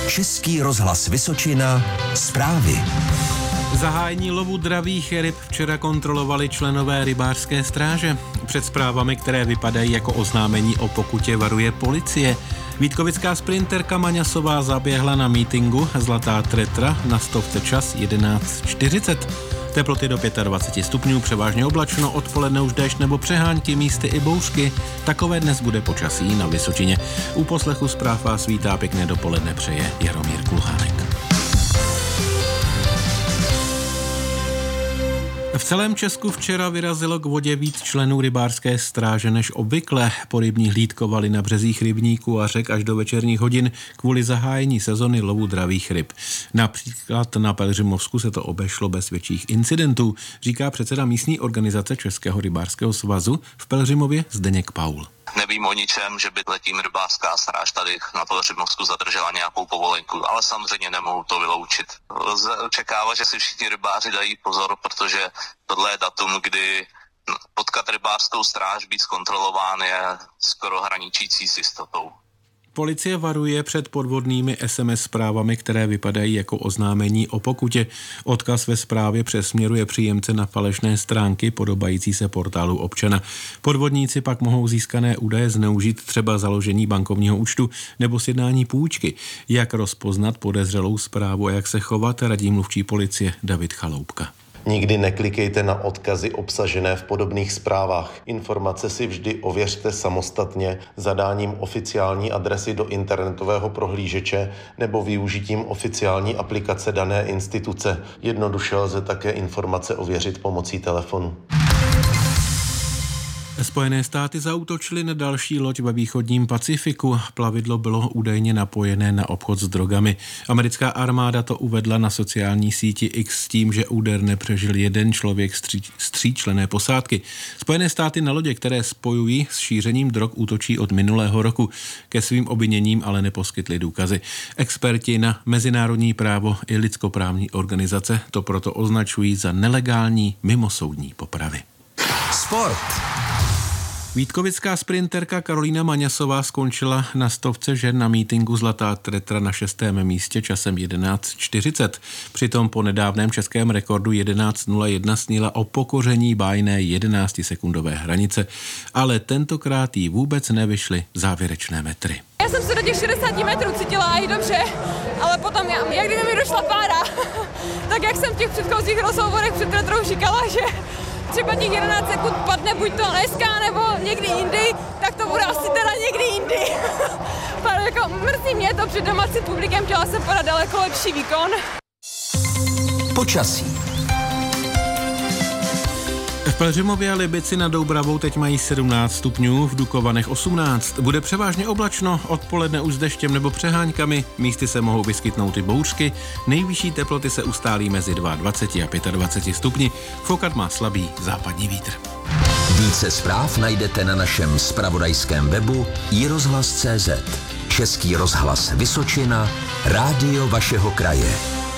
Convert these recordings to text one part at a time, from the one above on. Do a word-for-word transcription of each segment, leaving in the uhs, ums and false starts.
Český rozhlas Vysočina. Zprávy. Zahájení lovu dravých ryb včera kontrolovali členové rybářské stráže. Před zprávami, které vypadají jako oznámení o pokutě, varuje policie. Vítkovická sprinterka Maňasová zaběhla na mítinku Zlatá tretra na stovce čas jedenáct čtyřicet. Teploty do dvacet pět stupňů, převážně oblačno, odpoledne už déšť nebo přehánky, místy i bouřky. Takové dnes bude počasí na Vysočině. U poslechu zpráv vás vítá, pěkné dopoledne přeje Jaromír Kulhánek. V celém Česku včera vyrazilo k vodě víc členů rybářské stráže než obvykle. Porybní hlídkovali na březích rybníků a řek až do večerních hodin kvůli zahájení sezony lovu dravých ryb. Například na Pelhřimovsku se to obešlo bez větších incidentů, říká předseda místní organizace Českého rybářského svazu v Pelhřimově Zdeněk Paul. Nevím o ničem, že by letím rybářská stráž tady na Pelhřimovsku zadržela nějakou povolenku, ale samozřejmě nemohu to vyloučit. Lze očekávat, že si všichni rybáři dají pozor, protože tohle je datum, kdy potkat rybářskou stráž, být zkontrolován, je skoro hraničící s jistotou. Policie varuje před podvodnými es em es zprávami, které vypadají jako oznámení o pokutě. Odkaz ve zprávě přesměruje příjemce na falešné stránky podobající se portálu občana. Podvodníci pak mohou získané údaje zneužít třeba založení bankovního účtu nebo sjednání půjčky. Jak rozpoznat podezřelou zprávu a jak se chovat, radí mluvčí policie David Chaloupka. Nikdy neklikejte na odkazy obsažené v podobných zprávách. Informace si vždy ověřte samostatně zadáním oficiální adresy do internetového prohlížeče nebo využitím oficiální aplikace dané instituce. Jednoduše lze také informace ověřit pomocí telefonu. Spojené státy zaútočily na další loď ve východním Pacifiku. Plavidlo bylo údajně napojené na obchod s drogami. Americká armáda to uvedla na sociální síti X s tím, že úder nepřežil jeden člověk z tří členné posádky. Spojené státy na lodě, které spojují s šířením drog, útočí od minulého roku. Ke svým obviněním ale neposkytli důkazy. Experti na mezinárodní právo i lidskoprávní organizace to proto označují za nelegální mimosoudní popravy. Sport. Vítkovická sprinterka Karolína Maňasová skončila na stovce žen na mítinku Zlatá tretra na šestém místě časem jedenáct čtyřicet. Přitom po nedávném českém rekordu jedenáct nula jedna snila o pokoření bájné jedenáctisekundové hranice, ale tentokrát jí vůbec nevyšly závěrečné metry. Já jsem se do těch šedesáti metrů cítila i dobře, ale potom, já, jak kdyby mi došla pára, tak jak jsem v těch předchozích rozhovorech před tretrou říkala, že třeba těch jedenáct sekund padne buď to dneska nebo někdy jindy, tak to bude asi teda někdy jindy. Pár, jako mrzí mě to před domácím publikem, chtěla jsem podat daleko lepší výkon. Počasí. V Pelhřimově a Libici nad Doubravou teď mají sedmnáct stupňů, v Dukovanech osmnáct. Bude převážně oblačno, odpoledne už s deštěm nebo přeháňkami, místy se mohou vyskytnout i bouřky, nejvyšší teploty se ustálí mezi dvacet dva a dvacet pět stupni, Fokat má slabý západní vítr. Více zpráv najdete na našem zpravodajském webu i rozhlas tečka cé zet. Český rozhlas Vysočina, rádio vašeho kraje.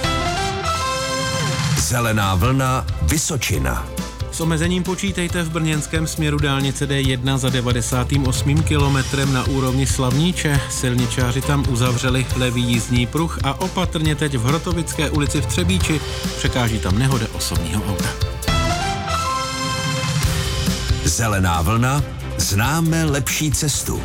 Zelená vlna Vysočina. S omezením počítejte v brněnském směru dálnice D jedna za devadesátým osmým kilometrem na úrovni Slavníče. Silničáři tam uzavřeli levý jízdní pruh a opatrně teď v Hrotovické ulici v Třebíči. Překáží tam nehoda osobního auta. Zelená vlna, známe lepší cestu.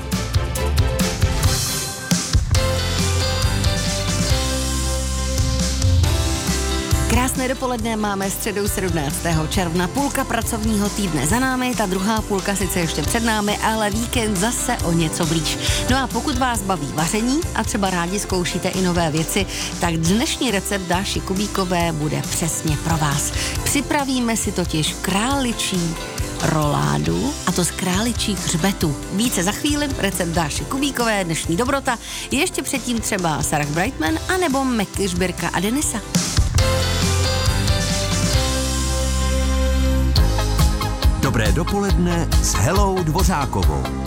Krásné dopoledne, máme středu sedmnáctého června, půlka pracovního týdne za námi, ta druhá půlka sice ještě před námi, ale víkend zase o něco blíž. No a pokud vás baví vaření a třeba rádi zkoušíte i nové věci, tak dnešní recept Dáši Kubíkové bude přesně pro vás. Připravíme si totiž králičí roládu, a to z králičích hřbetů. Více za chvíli, recept Dáši Kubíkové, dnešní dobrota, ještě předtím třeba Sarah Brightman anebo Meky Žbirka a Denisa. Dobré dopoledne s Helou Dvořákovou.